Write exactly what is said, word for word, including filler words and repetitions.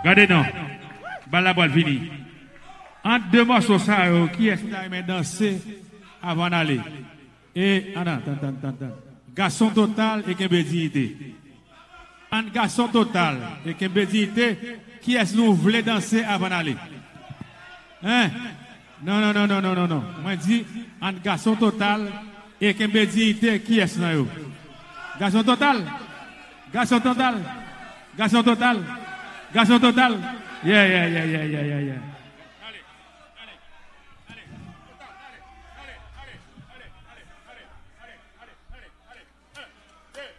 Regardez non. Bala boile fini. Entre deux morceaux ça, qui est-ce qui a danser avant d'aller? Et, attends, attends, attends, attends. Garçon total et Kembe dignité. Un garçon total et Kembe dignité, qui est-ce que nous voulons danser avant d'aller? Hein? Non, non, non, non, non, non, non. Moi, je dis, un garçon total et Kembe dignité, qui est-ce que nous? Garçon total? Garçon total? Garçon total? Garçon total? Yeah, yeah, yeah, yeah, yeah, yeah, yeah.